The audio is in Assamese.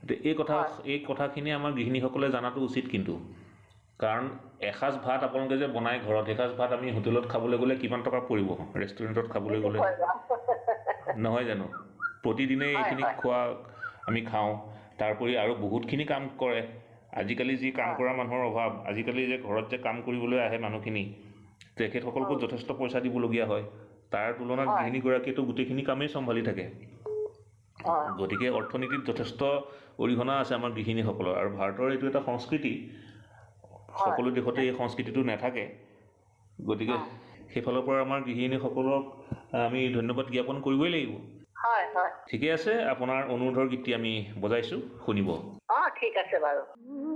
এই কথাখিনি আমাৰ গৃহিণীসকলে জনাটো উচিত কিন্তু কাৰণ এসাঁজ ভাত আপোনালোকে যে বনাই ঘৰত এসাঁজ ভাত আমি হোটেলত খাবলৈ গ'লে কিমান টকা পৰিব ৰেষ্টুৰেণ্টত খাবলৈ গ'লে নহয় জানো প্ৰতিদিনে এইখিনি খোৱা আমি খাওঁ তাৰোপৰি আৰু বহুতখিনি কাম কৰে আজিকালি যি কাম কৰা মানুহৰ অভাৱ আজিকালি যে ঘৰত যে কাম কৰিবলৈ আহে মানুহখিনি তেখেতসকলকো যথেষ্ট পইচা দিবলগীয়া হয় তাৰ তুলনাত গৃহিণীগৰাকীয়েতো গোটেইখিনি কামেই চম্ভালি থাকে গতিকে অৰ্থনীতিত যথেষ্ট অৰিহণা আছে আমাৰ গৃহিণীসকলৰ আৰু ভাৰতৰ এইটো এটা সংস্কৃতি সকলো দেশতে এই সংস্কৃতিটো নাথাকে গতিকে সেইফালৰ পৰা আমাৰ গৃহিণীসকলক আমি ধন্যবাদ জ্ঞাপন কৰিবই লাগিব ঠিকে আছে আপোনাৰ অনুৰোধৰ গীতটি আমি বজাইছোঁ শুনিব ঠিক আছে বাৰু